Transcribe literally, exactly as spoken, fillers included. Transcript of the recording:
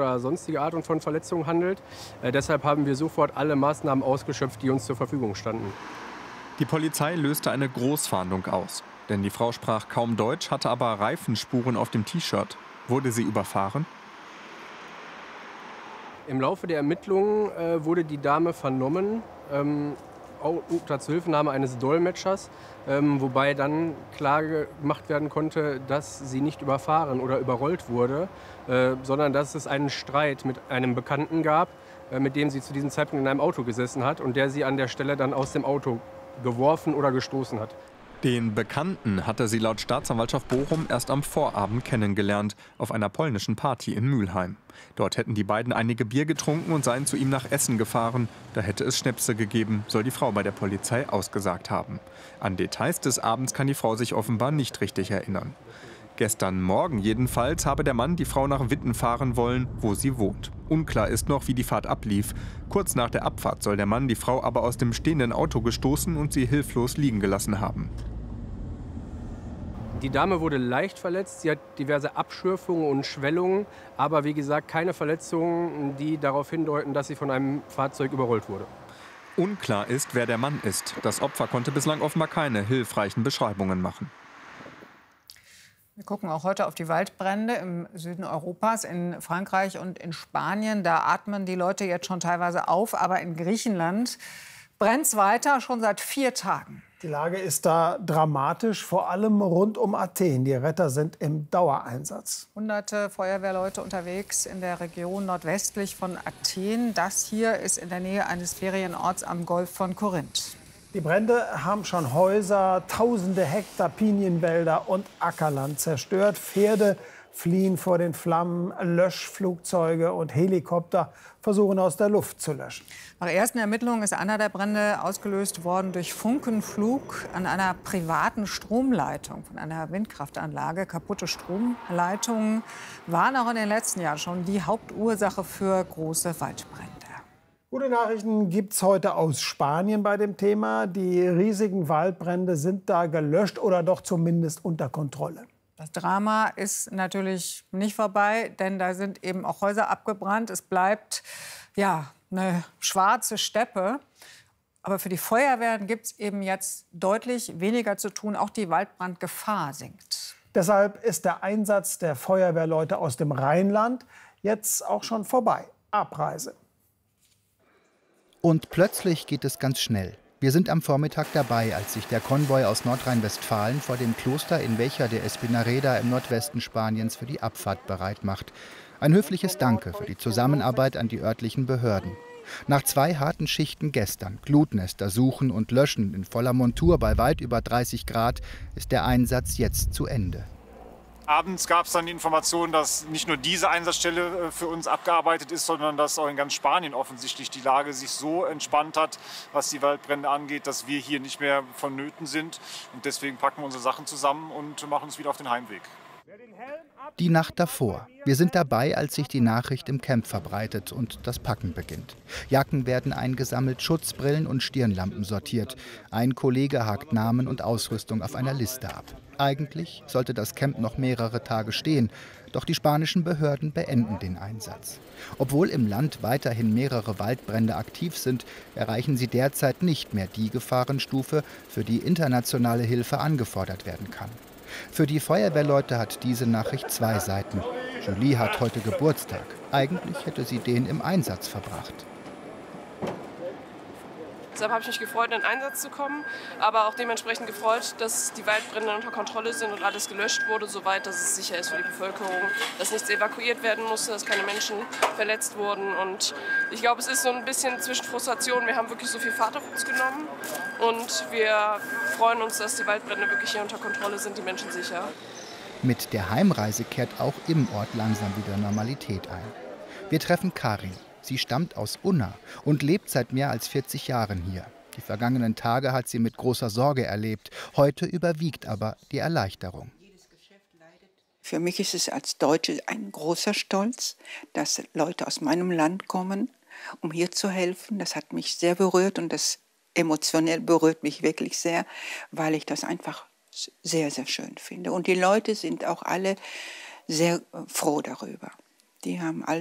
oder sonstige Art von Verletzungen handelt. Äh, deshalb haben wir sofort alle Maßnahmen ausgeschöpft, die uns zur Verfügung standen. Die Polizei löste eine Großfahndung aus. Denn die Frau sprach kaum Deutsch, hatte aber Reifenspuren auf dem T-Shirt. Wurde sie überfahren? Im Laufe der Ermittlungen äh, wurde die Dame vernommen, ähm, auch unter Zuhilfenahme eines Dolmetschers, ähm, wobei dann klar gemacht werden konnte, dass sie nicht überfahren oder überrollt wurde, äh, sondern dass es einen Streit mit einem Bekannten gab, äh, mit dem sie zu diesem Zeitpunkt in einem Auto gesessen hat und der sie an der Stelle dann aus dem Auto geworfen oder gestoßen hat. Den Bekannten hatte sie laut Staatsanwaltschaft Bochum erst am Vorabend kennengelernt, auf einer polnischen Party in Mülheim. Dort hätten die beiden einige Bier getrunken und seien zu ihm nach Essen gefahren. Da hätte es Schnäpse gegeben, soll die Frau bei der Polizei ausgesagt haben. An Details des Abends kann die Frau sich offenbar nicht richtig erinnern. Gestern Morgen jedenfalls habe der Mann die Frau nach Witten fahren wollen, wo sie wohnt. Unklar ist noch, wie die Fahrt ablief. Kurz nach der Abfahrt soll der Mann die Frau aber aus dem stehenden Auto gestoßen und sie hilflos liegen gelassen haben. Die Dame wurde leicht verletzt, sie hat diverse Abschürfungen und Schwellungen, aber wie gesagt keine Verletzungen, die darauf hindeuten, dass sie von einem Fahrzeug überrollt wurde. Unklar ist, wer der Mann ist. Das Opfer konnte bislang offenbar keine hilfreichen Beschreibungen machen. Wir gucken auch heute auf die Waldbrände im Süden Europas, in Frankreich und in Spanien. Da atmen die Leute jetzt schon teilweise auf, aber in Griechenland brennt es weiter, schon seit vier Tagen. Die Lage ist da dramatisch, vor allem rund um Athen. Die Retter sind im Dauereinsatz. Hunderte Feuerwehrleute unterwegs in der Region nordwestlich von Athen. Das hier ist in der Nähe eines Ferienorts am Golf von Korinth. Die Brände haben schon Häuser, tausende Hektar Pinienwälder und Ackerland zerstört. Pferde fliehen vor den Flammen, Löschflugzeuge und Helikopter versuchen aus der Luft zu löschen. Nach ersten Ermittlungen ist einer der Brände ausgelöst worden durch Funkenflug an einer privaten Stromleitung von einer Windkraftanlage. Kaputte Stromleitungen waren auch in den letzten Jahren schon die Hauptursache für große Waldbrände. Gute Nachrichten gibt es heute aus Spanien bei dem Thema. Die riesigen Waldbrände sind da gelöscht oder doch zumindest unter Kontrolle. Das Drama ist natürlich nicht vorbei, denn da sind eben auch Häuser abgebrannt. Es bleibt ja eine schwarze Steppe. Aber für die Feuerwehren gibt es eben jetzt deutlich weniger zu tun. Auch die Waldbrandgefahr sinkt. Deshalb ist der Einsatz der Feuerwehrleute aus dem Rheinland jetzt auch schon vorbei. Abreise. Und plötzlich geht es ganz schnell. Wir sind am Vormittag dabei, als sich der Konvoi aus Nordrhein-Westfalen vor dem Kloster in Vecha de Espinareda im Nordwesten Spaniens für die Abfahrt bereit macht. Ein höfliches Danke für die Zusammenarbeit an die örtlichen Behörden. Nach zwei harten Schichten gestern, Glutnester suchen und löschen in voller Montur bei weit über dreißig Grad, ist der Einsatz jetzt zu Ende. Abends gab es dann die Information, dass nicht nur diese Einsatzstelle für uns abgearbeitet ist, sondern dass auch in ganz Spanien offensichtlich die Lage sich so entspannt hat, was die Waldbrände angeht, dass wir hier nicht mehr vonnöten sind. Und deswegen packen wir unsere Sachen zusammen und machen uns wieder auf den Heimweg. Die Nacht davor. Wir sind dabei, als sich die Nachricht im Camp verbreitet und das Packen beginnt. Jacken werden eingesammelt, Schutzbrillen und Stirnlampen sortiert. Ein Kollege hakt Namen und Ausrüstung auf einer Liste ab. Eigentlich sollte das Camp noch mehrere Tage stehen, doch die spanischen Behörden beenden den Einsatz. Obwohl im Land weiterhin mehrere Waldbrände aktiv sind, erreichen sie derzeit nicht mehr die Gefahrenstufe, für die internationale Hilfe angefordert werden kann. Für die Feuerwehrleute hat diese Nachricht zwei Seiten. Julie hat heute Geburtstag. Eigentlich hätte sie den im Einsatz verbracht. Deshalb habe ich mich gefreut, in den Einsatz zu kommen, aber auch dementsprechend gefreut, dass die Waldbrände unter Kontrolle sind und alles gelöscht wurde, soweit dass es sicher ist für die Bevölkerung, dass nichts evakuiert werden musste, dass keine Menschen verletzt wurden. Und ich glaube, es ist so ein bisschen zwischen Frustration. Wir haben wirklich so viel Fahrt auf uns genommen und wir freuen uns, dass die Waldbrände wirklich hier unter Kontrolle sind, die Menschen sicher. Mit der Heimreise kehrt auch im Ort langsam wieder Normalität ein. Wir treffen Karin. Sie stammt aus Unna und lebt seit mehr als vierzig Jahren hier. Die vergangenen Tage hat sie mit großer Sorge erlebt. Heute überwiegt aber die Erleichterung. Für mich ist es als Deutsche ein großer Stolz, dass Leute aus meinem Land kommen, um hier zu helfen. Das hat mich sehr berührt und das emotionell berührt mich wirklich sehr, weil ich das einfach sehr, sehr schön finde. Und die Leute sind auch alle sehr froh darüber. Die haben alle